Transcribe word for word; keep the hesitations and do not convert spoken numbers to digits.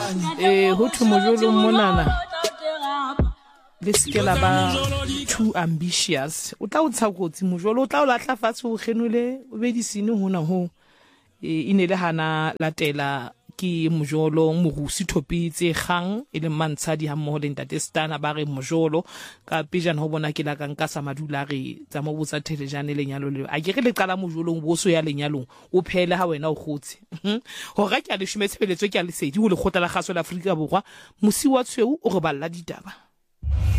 eh ho thu mojolo monana le ske la ba too ambitious o tla o tshakotsi mojolo o tla o lahla fatshe o kgenule o be di sine hona ho e ne le hana latela ki mojolo morusi thopitse gang e le mantshadi ha mmoho le ntate Stana ba re mojolo ka pejana ho bona ke la ka nka sa madula re tsa mo botsa telejane lenyalo le a ke re le qala mojolong boso ya lenyalong o phele ha wena o khotse ho ga ke a le shumetsebeletswe ke a le sedi ho le khotla la gaso la Afrika Borwa mosi wa tshweu o re balla ditaba.